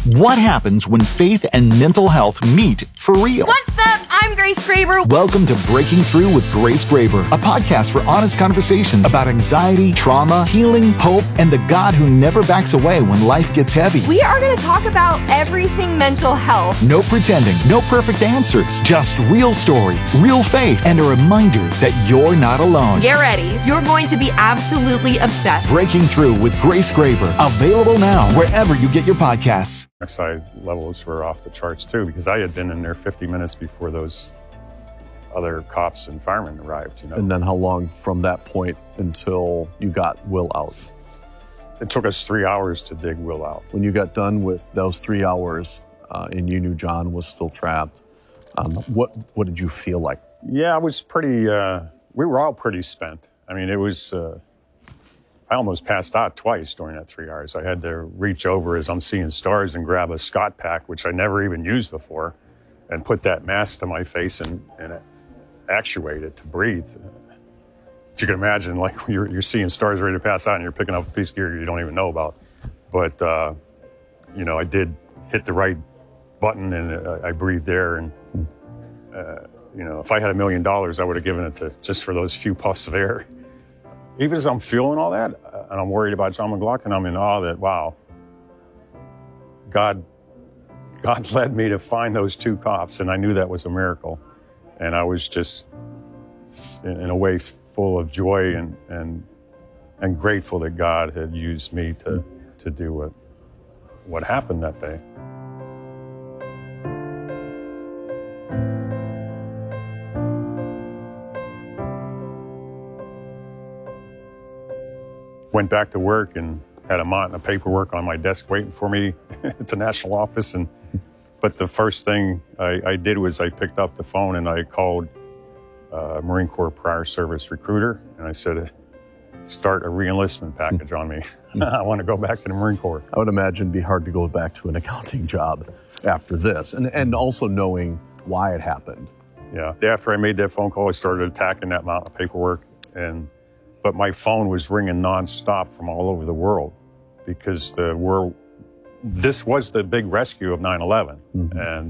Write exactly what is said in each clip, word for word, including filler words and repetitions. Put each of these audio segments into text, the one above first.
What happens when faith and mental health meet for real? What's up? I'm Grace Graber. Welcome to Breaking Through with Grace Graber, a podcast for honest conversations about anxiety, trauma, healing, hope, and the God who never backs away when life gets heavy. We are going to talk about everything mental health. No pretending, no perfect answers, just real stories, real faith, and a reminder that you're not alone. Get ready. You're going to be absolutely obsessed. Breaking Through with Grace Graber, available now wherever you get your podcasts. Oxide levels were off the charts too, because I had been in there fifty minutes before those other cops and firemen arrived. You know. And then how long from that point until you got Will out? It took us three hours to dig Will out. When you got done with those three hours uh, and you knew John was still trapped, um, what what did you feel like? Yeah, I was pretty, uh, we were all pretty spent. I mean, it was, uh, I almost passed out twice during that three hours. I had to reach over as I'm seeing stars and grab a Scott pack, which I never even used before, and put that mask to my face and, and actuate it to breathe. If you can imagine, like you're, you're seeing stars ready to pass out and you're picking up a piece of gear you don't even know about. But, uh, you know, I did hit the right button and uh, I breathed air. And, uh, you know, if I had a million dollars, I would have given it to just for those few puffs of air. Even as I'm feeling all that, uh, and I'm worried about John McLaughlin, I'm in awe that, wow, God, God led me to find those two cops, and I knew that was a miracle. And I was just, in, in a way, full of joy and, and, and grateful that God had used me to, to do what, what happened that day. Went back to work and had a mountain of paperwork on my desk waiting for me at the national office. And but the first thing I, I did was I picked up the phone and I called uh, Marine Corps prior service recruiter, and I said, start a re-enlistment package on me. I want to go back to the Marine Corps. I would imagine it'd be hard to go back to an accounting job after this, and and also knowing why it happened. Yeah. After I made that phone call, I started attacking that mountain of paperwork, and but my phone was ringing nonstop from all over the world because the world, this was the big rescue of nine eleven. Mm-hmm. And,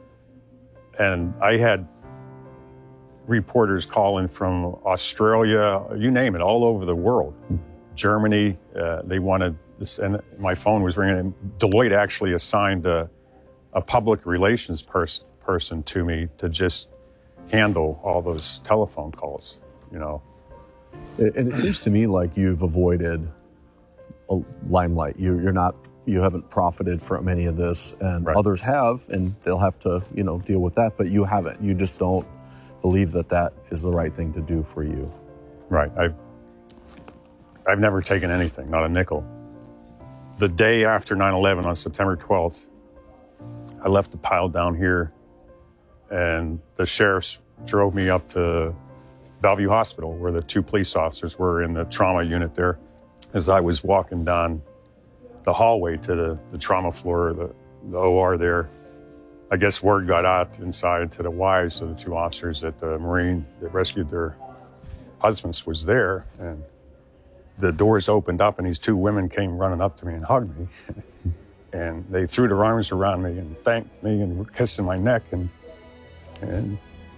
and I had reporters calling from Australia, you name it, all over the world. Mm-hmm. Germany, uh, they wanted this, and my phone was ringing. Deloitte actually assigned a, a public relations person, person to me to just handle all those telephone calls, you know. And it seems to me like you've avoided a limelight. You, you're not, you haven't profited from any of this, and right. Others have, and they'll have to, you know, deal with that. But you haven't. You just don't believe that that is the right thing to do for you. Right. I've I've never taken anything, not a nickel. The day after nine eleven, on September twelfth, I left the pile down here, and the sheriffs drove me up to Bellevue Hospital, where the two police officers were in the trauma unit there. As I was walking down the hallway to the, the trauma floor, the, the O R there, I guess word got out inside to the wives of the two officers that the Marine that rescued their husbands was there. And the doors opened up and these two women came running up to me and hugged me. And they threw their arms around me and thanked me and were kissing my neck. And, and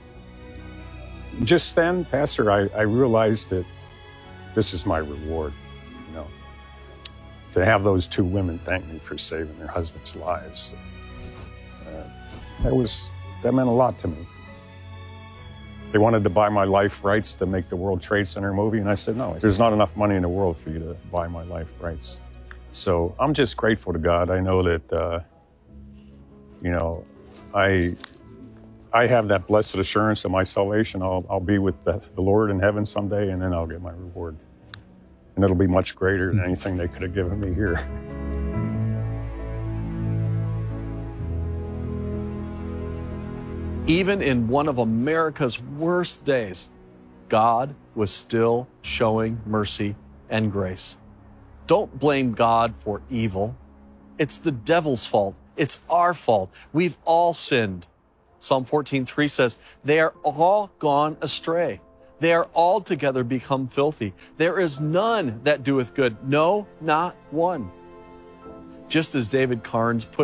just then, Pastor, I, I realized that this is my reward, you know, to have those two women thank me for saving their husbands' lives. Uh, that was, that meant a lot to me. They wanted to buy my life rights to make the World Trade Center movie, and I said, no, there's not enough money in the world for you to buy my life rights. So I'm just grateful to God. I know that, uh, you know, I... I have that blessed assurance of my salvation. I'll, I'll be with the, the Lord in heaven someday, and then I'll get my reward. And it'll be much greater than anything they could have given me here. Even in one of America's worst days, God was still showing mercy and grace. Don't blame God for evil. It's the devil's fault. It's our fault. We've all sinned. Psalm fourteen three says, they are all gone astray. They are altogether become filthy. There is none that doeth good. No, not one. Just as David Carnes put